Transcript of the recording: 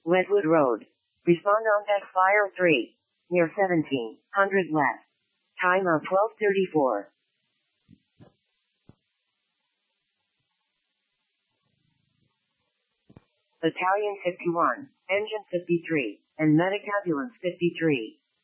Westwood Road. Respond on deck fire 3. Near 1700 left. Time of 12:34. Battalion 51, Engine 53, and Medic Ambulance 53.